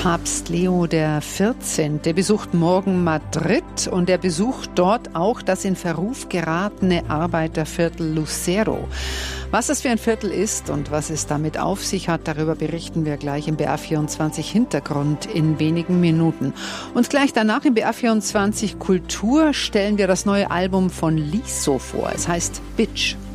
Papst Leo XIV. Besucht morgen Madrid und er besucht dort auch das in Verruf geratene Arbeiterviertel Lucero. Was es für ein Viertel ist und was es damit auf sich hat, darüber berichten wir gleich im BR24 Hintergrund in wenigen Minuten. Und gleich danach im BR24 Kultur stellen wir das neue Album von Lizzo vor. Es heißt Bitch.